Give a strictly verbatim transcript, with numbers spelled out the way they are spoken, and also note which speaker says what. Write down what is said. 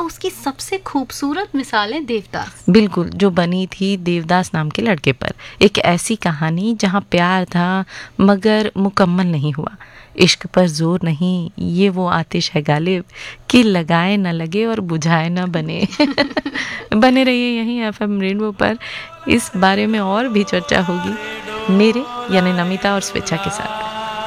Speaker 1: तो उसकी सबसे खूबसूरत मिसाल है देवदास।
Speaker 2: बिल्कुल, जो बनी थी देवदास नाम के लड़के पर। एक ऐसी कहानी जहाँ प्यार था मगर मुकम्मल नहीं हुआ। इश्क पर जोर नहीं, ये वो आतिश है गालिब कि लगाए न लगे और बुझाए न बने। बने रहिए यहीं एफएम रेनबो पर, इस बारे में और भी चर्चा होगी मेरे यानी नमिता और स्वेच्छा के साथ।